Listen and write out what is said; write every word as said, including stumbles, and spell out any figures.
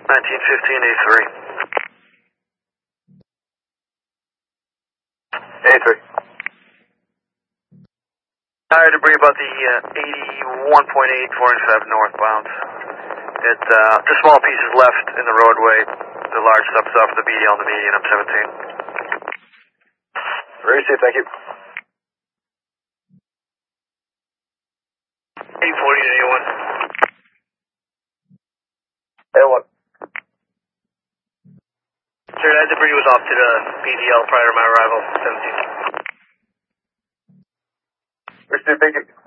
nineteen fifteen A three. A three. Tire debris about the uh, eighty-one point eight, four eighty-five northbound. It, uh, just small pieces left in the roadway. The large stuff's off the B D L and the median, I'm seventeen. Receive, thank you. eight forty to A one. A one. Sir, that debris was off to the B D L prior to my arrival, seventeen. Receive, thank you.